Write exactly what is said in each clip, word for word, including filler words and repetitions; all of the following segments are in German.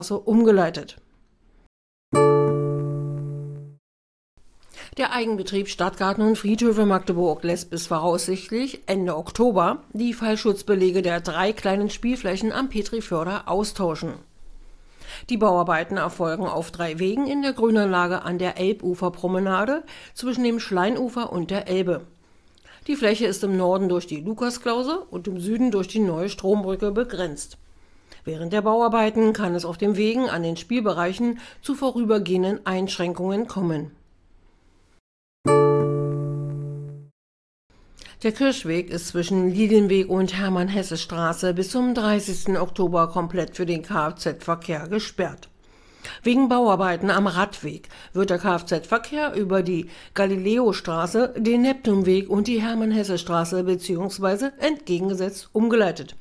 umgeleitet. Der Eigenbetrieb Stadtgarten und Friedhöfe Magdeburg lässt bis voraussichtlich Ende Oktober die Fallschutzbelege der drei kleinen Spielflächen am Petriförder austauschen. Die Bauarbeiten erfolgen auf drei Wegen in der Grünanlage an der Elbuferpromenade zwischen dem Schleinufer und der Elbe. Die Fläche ist im Norden durch die Lukasklause und im Süden durch die neue Strombrücke begrenzt. Während der Bauarbeiten kann es auf den Wegen an den Spielbereichen zu vorübergehenden Einschränkungen kommen. Der Kirchweg ist zwischen Lilienweg und Hermann-Hesse-Straße bis zum dreißigsten Oktober komplett für den Kfz-Verkehr gesperrt. Wegen Bauarbeiten am Radweg wird der Kfz-Verkehr über die Galileostraße, den Neptunweg und die Hermann-Hesse-Straße bzw. entgegengesetzt umgeleitet.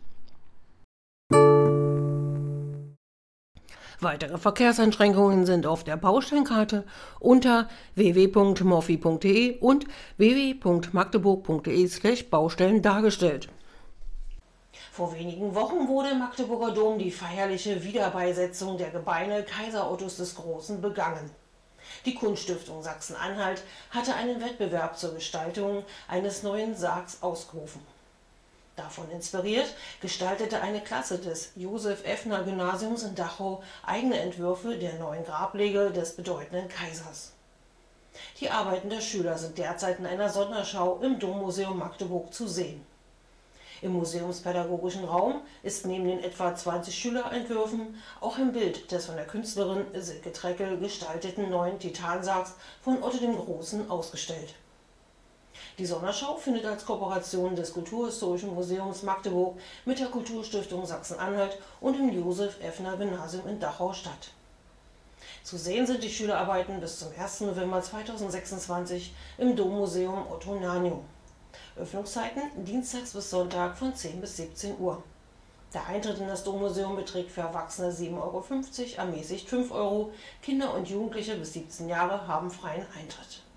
Weitere Verkehrseinschränkungen sind auf der Baustellenkarte unter w w w punkt morphy punkt de und w w w punkt magdeburg punkt de slash Baustellen dargestellt. Vor wenigen Wochen wurde im Magdeburger Dom die feierliche Wiederbeisetzung der Gebeine Kaiser Ottos des Großen begangen. Die Kunststiftung Sachsen-Anhalt hatte einen Wettbewerb zur Gestaltung eines neuen Sargs ausgerufen. Davon inspiriert gestaltete eine Klasse des Josef-Effner-Gymnasiums in Dachau eigene Entwürfe der neuen Grablege des bedeutenden Kaisers. Die Arbeiten der Schüler sind derzeit in einer Sonderschau im Dommuseum Magdeburg zu sehen. Im museumspädagogischen Raum ist neben den etwa zwanzig Schülerentwürfen auch ein Bild des von der Künstlerin Silke Treckel gestalteten neuen Titansargs von Otto dem Großen ausgestellt. Die Sonderschau findet als Kooperation des Kulturhistorischen Museums Magdeburg mit der Kulturstiftung Sachsen-Anhalt und dem Josef-Effner-Gymnasium in Dachau statt. Zu sehen sind die Schülerarbeiten bis zum ersten November zweitausendsechsundzwanzig im Dommuseum Otto Nanyo. Öffnungszeiten dienstags bis Sonntag von zehn bis siebzehn Uhr. Der Eintritt in das Dommuseum beträgt für Erwachsene sieben Euro fünfzig, ermäßigt fünf Euro. Kinder und Jugendliche bis siebzehn Jahre haben freien Eintritt.